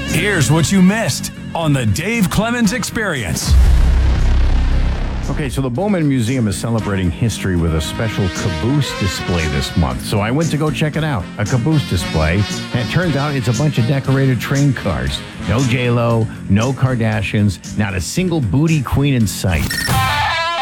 Here's what you missed on the Dave Clemens Experience. Okay, so the Bowman Museum is celebrating history with a special caboose display this month. So I went to go check it out, a caboose display, and it turns out it's a bunch of decorated train cars. No J-Lo, no Kardashians, not a single booty queen in sight.